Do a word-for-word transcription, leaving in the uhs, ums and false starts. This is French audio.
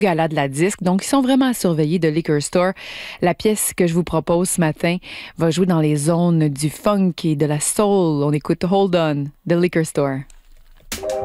Gala de la disque. Donc, ils sont vraiment à surveiller de Liquor Store. La pièce que je vous propose ce matin va jouer dans les zones du funk et de la soul. On écoute Hold On de Liquor Store.